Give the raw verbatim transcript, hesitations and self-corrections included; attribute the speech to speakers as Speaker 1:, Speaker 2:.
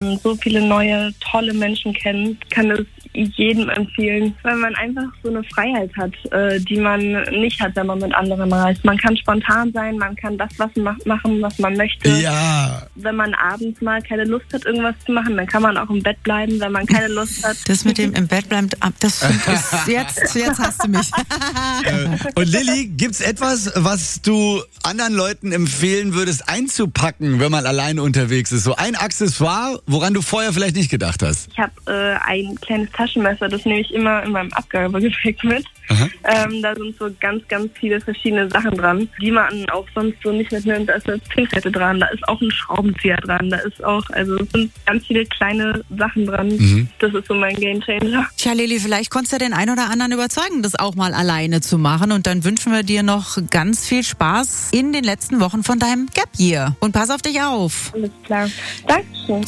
Speaker 1: man so viele neue, tolle Menschen kennt. Ich kann es jedem empfehlen, weil man einfach so eine Freiheit hat, äh, die man nicht hat, wenn man mit anderen reist. Man kann spontan sein, man kann das was ma- machen, was man möchte.
Speaker 2: Ja.
Speaker 1: Wenn man abends mal keine Lust hat, irgendwas zu machen, dann kann man auch im Bett bleiben, wenn man keine Lust hat.
Speaker 3: Das mit dem im Bett bleiben, das ist jetzt, jetzt hast du mich.
Speaker 2: Äh, und Lilly, gibt's etwas, was du anderen Leuten empfehlen würdest, einzupacken, wenn man alleine unterwegs ist? So ein Accessoire, woran du vorher vielleicht nicht gedacht hast?
Speaker 1: Ich habe äh, ein kleines Taschenmesser, das nehme ich immer in meinem Abgabegepäck mit. Ähm, da sind so ganz, ganz viele verschiedene Sachen dran, die man auch sonst so nicht mitnimmt. Da ist eine Pinzette dran, da ist auch ein Schraubenzieher dran, da ist auch, also es sind ganz viele kleine Sachen dran. Mhm. Das ist so mein Gamechanger.
Speaker 3: Tja, Lilly, vielleicht konntest du den einen oder anderen überzeugen, das auch mal alleine zu machen. Und dann wünschen wir dir noch ganz viel Spaß in den letzten Wochen von deinem Gap Year. Und pass auf dich auf.
Speaker 1: Alles klar. Dankeschön.